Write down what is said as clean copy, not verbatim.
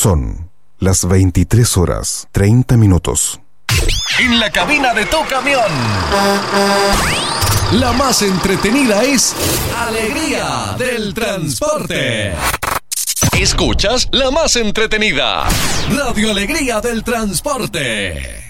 Son las 23:30. En la cabina de Tu Camión, la más entretenida es Alegría del Transporte. Escuchas la más entretenida, Radio Alegría del Transporte.